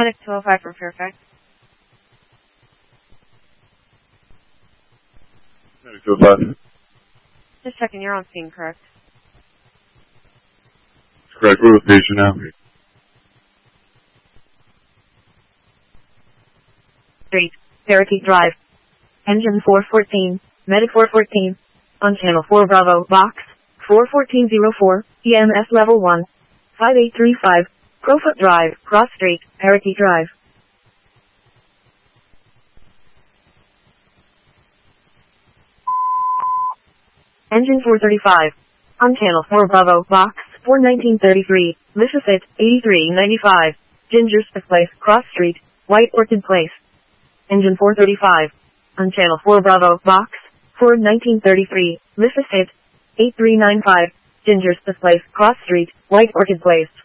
Clinic 205 for Fairfax. Clinic 205. Just checking, you're on scene, correct? That's correct. We're with patient now. Street, Parakeet Drive. Engine 414, Medic 414. On channel 4 Bravo, box 41404, EMS level 1. 5835, Crowfoot Drive, Cross Street, Parakeet Drive. Engine 435. On channel 4 Bravo, box 41933, Lycosite, 8395, Ginger Smith Place, Cross Street, White Orchid Place. Engine 435. On channel 4 Bravo, box 41933, Lycosite, 8395, Ginger Smith Place, Cross Street, White Orchid Place.